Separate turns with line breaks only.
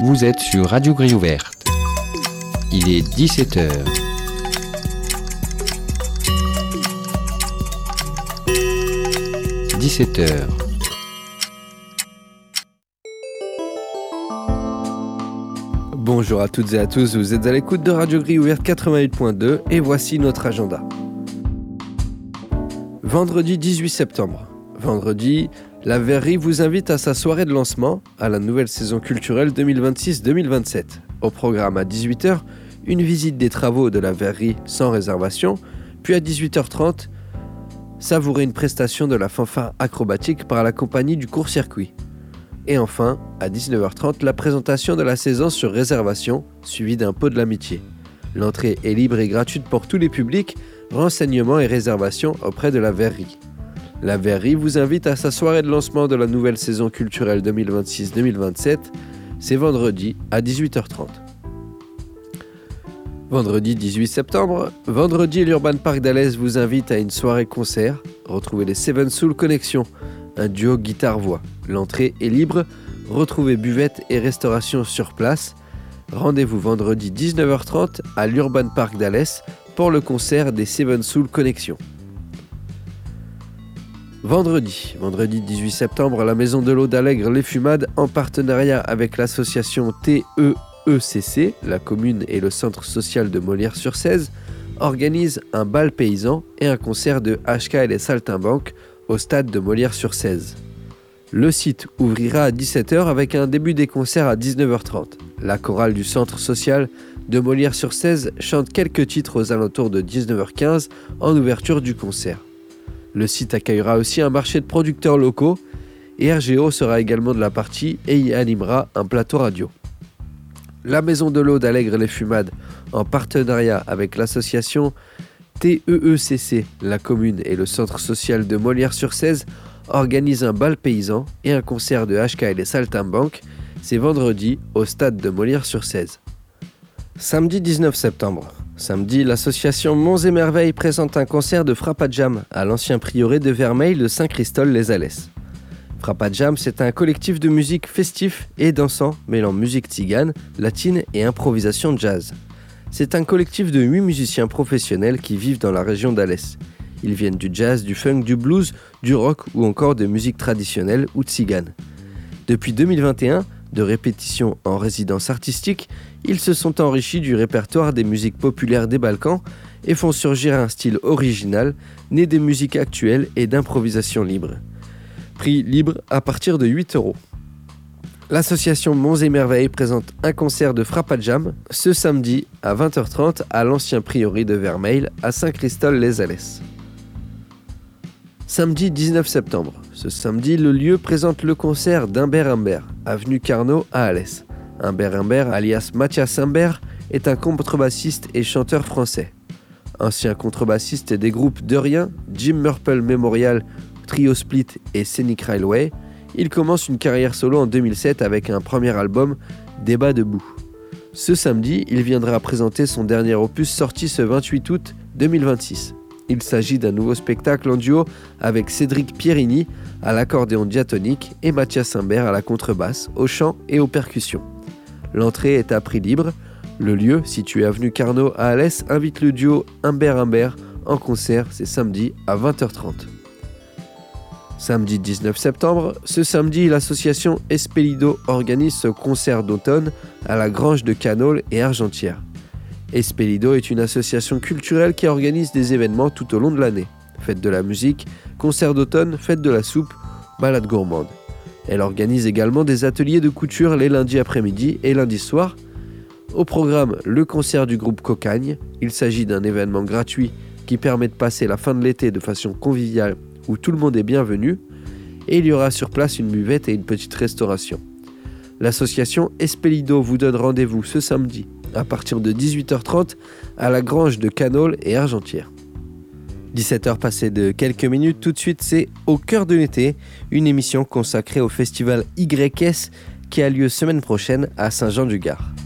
Vous êtes sur Radio Grille Ouverte. Il est 17h. « 17h.
Bonjour à toutes et à tous, vous êtes à l'écoute de Radio Grille Ouverte 88.2 et voici notre agenda. Vendredi 18 septembre. Vendredi, la Verrerie vous invite à sa soirée de lancement à la nouvelle saison culturelle 2026-2027. Au programme à 18h, une visite des travaux de la Verrerie sans réservation, puis à 18h30, savourer une prestation de la fanfare acrobatique par la compagnie du court-circuit. Et enfin, à 19h30, la présentation de la saison sur réservation, suivie d'un pot de l'amitié. L'entrée est libre et gratuite pour tous les publics, renseignements et réservations auprès de la Verrerie. La Verrerie vous invite à sa soirée de lancement de la nouvelle saison culturelle 2026-2027, c'est vendredi à 18h30. Vendredi 18 septembre, vendredi l'Urban Park d'Alès vous invite à une soirée concert. Retrouvez les Seven Soul Connection, un duo guitare-voix. L'entrée est libre, retrouvez buvette et restauration sur place. Rendez-vous vendredi 19h30 à l'Urban Park d'Alès pour le concert des Seven Soul Connection. Vendredi 18 septembre, la Maison de l'Eau d'Allègre Les Fumades, en partenariat avec l'association TEECC, la commune et le centre social de Molières-sur-Cèze, organise un bal paysan et un concert de HK et les Saltimbanques au stade de Molières-sur-Cèze. Le site ouvrira à 17h avec un début des concerts à 19h30. La chorale du centre social de Molières-sur-Cèze chante quelques titres aux alentours de 19h15 en ouverture du concert. Le site accueillera aussi un marché de producteurs locaux et RGO sera également de la partie et y animera un plateau radio. La Maison de l'Eau d'Allègre Les Fumades, en partenariat avec l'association TEECC, la commune et le centre social de Molières-sur-Cèze, organise un bal paysan et un concert de HK et les Saltimbanques. C'est vendredi au stade de Molières-sur-Cèze. Samedi 19 septembre. Samedi, l'association Monts et Merveilles présente un concert de Frappadjam à l'ancien prieuré de Vermeil de Saint-Christol-les-Alès. Frappadjam, c'est un collectif de musique festif et dansant mêlant musique tzigane, latine et improvisation jazz. C'est un collectif de 8 musiciens professionnels qui vivent dans la région d'Alès. Ils viennent du jazz, du funk, du blues, du rock ou encore de musique traditionnelle ou tzigane. Depuis 2021, de répétitions en résidence artistique, ils se sont enrichis du répertoire des musiques populaires des Balkans et font surgir un style original, né des musiques actuelles et d'improvisation libre. Prix libre à partir de 8 €. L'association Monts et Merveilles présente un concert de Frappadjam ce samedi à 20h30 à l'ancien prieuré de Vermeil à Saint-Christol-les-Alès. Samedi 19 septembre. Ce samedi, le lieu présente le concert d'Humbert Humbert, avenue Carnot à Alès. Humbert Humbert, alias Mathias Humbert, est un contrebassiste et chanteur français. Ancien contrebassiste des groupes De Rien, Jim Murple Memorial, Trio Split et Scenic Railway, il commence une carrière solo en 2007 avec un premier album, Débat debout. Ce samedi, il viendra présenter son dernier opus sorti ce 28 août 2026. Il s'agit d'un nouveau spectacle en duo avec Cédric Pierini à l'accordéon diatonique et Mathias Humbert à la contrebasse, au chant et aux percussions. L'entrée est à prix libre. Le lieu, situé avenue Carnot à Alès, invite le duo Humbert en concert, c'est samedi à 20h30. Samedi 19 septembre, ce samedi, l'association Espelido organise ce concert d'automne à la Grange de Canole et Argentière. Espelido est une association culturelle qui organise des événements tout au long de l'année. Fête de la musique, concert d'automne, fête de la soupe, balade gourmande. Elle organise également des ateliers de couture les lundis après-midi et lundis soir. Au programme, le concert du groupe Cocagne. Il s'agit d'un événement gratuit qui permet de passer la fin de l'été de façon conviviale où tout le monde est bienvenu. Et il y aura sur place une buvette et une petite restauration. L'association Espelido vous donne rendez-vous ce samedi à partir de 18h30 à la Grange de Canole et Argentière. 17h passées de quelques minutes, tout de suite c'est Au cœur de l'été, une émission consacrée au festival YS qui a lieu semaine prochaine à Saint-Jean-du-Gard.